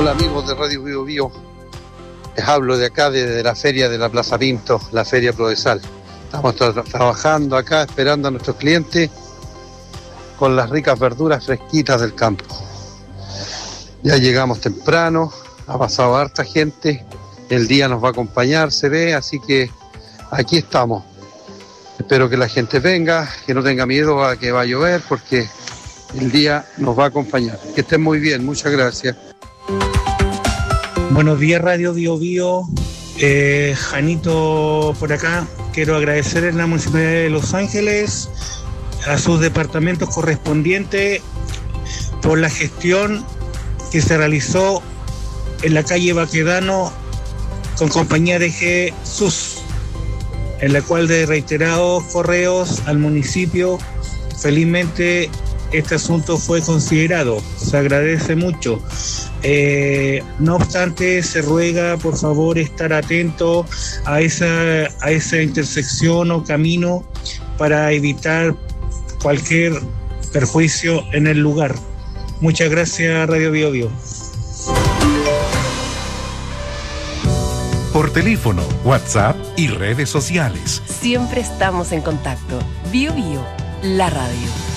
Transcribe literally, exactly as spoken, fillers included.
Hola amigos de Radio Bio Bio, les hablo de acá desde la feria de la Plaza Pinto, la feria Prodesal. Estamos tra- trabajando acá esperando a nuestros clientes con las ricas verduras fresquitas del campo. Ya llegamos temprano, ha pasado harta gente, el día nos va a acompañar, se ve, así que aquí estamos. Espero que la gente venga, que no tenga miedo a que va a llover porque el día nos va a acompañar. Que estén muy bien, muchas gracias. Buenos días, Radio Bio Bio. Eh, Janito por acá. Quiero agradecer en la Municipalidad de Los Ángeles a sus departamentos correspondientes por la gestión que se realizó en la calle Baquedano con compañía de Jesús, en la cual de reiterados correos al municipio, felizmente este asunto fue considerado. Se agradece mucho. Eh, no obstante, se ruega por favor estar atento a esa, a esa intersección o camino para evitar cualquier perjuicio en el lugar. Muchas gracias, Radio Bio Bio. Por teléfono, WhatsApp y redes sociales. Siempre estamos en contacto. Bio Bio, la radio.